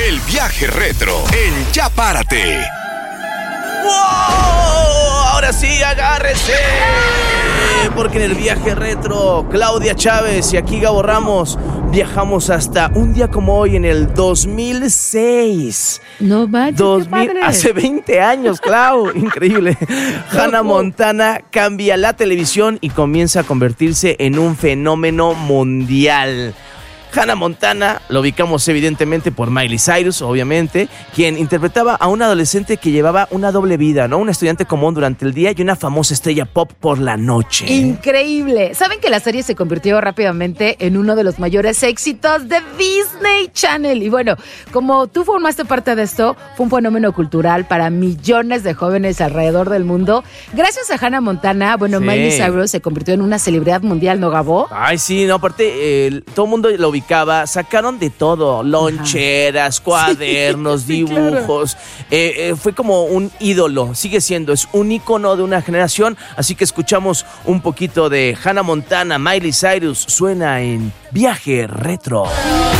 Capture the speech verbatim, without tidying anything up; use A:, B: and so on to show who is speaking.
A: El viaje retro en Ya Párate.
B: ¡Wow! Ahora sí, agárrese. Porque en el viaje retro, Claudia Chávez y aquí Gabo Ramos viajamos hasta un día como hoy en el dos mil seis.
C: No manches,
B: dos mil,
C: qué padre.
B: hace veinte años, Clau. Increíble. Hannah Montana cambia la televisión y comienza a convertirse en un fenómeno mundial. Hannah Montana, lo ubicamos evidentemente por Miley Cyrus, obviamente, quien interpretaba a una adolescente que llevaba una doble vida, ¿no? Una estudiante común durante el día y una famosa estrella pop por la noche.
C: Increíble. ¿Saben que la serie se convirtió rápidamente en uno de los mayores éxitos de Disney Channel? Y bueno, como tú formaste parte de esto, fue un fenómeno cultural para millones de jóvenes alrededor del mundo. Gracias a Hannah Montana, bueno,
B: Sí.
C: Miley Cyrus se convirtió en una celebridad mundial, ¿no, Gabo?
B: Ay, sí, no, aparte, eh, todo el mundo lo ubicaba, sacaron de todo, loncheras, cuadernos,
C: Sí, sí,
B: dibujos, eh, eh, fue como un ídolo, sigue siendo, es un ícono de una generación, así que escuchamos un poquito de Hannah Montana, Miley Cyrus, suena en Viaje Retro.